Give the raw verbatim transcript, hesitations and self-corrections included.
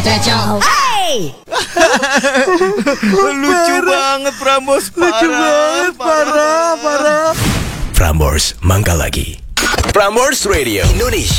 cocok. Hey! Lucu banget Prambors, Lucu banget, parah, parah. Prambors, mangkal lagi. Prambors Radio Indonesia.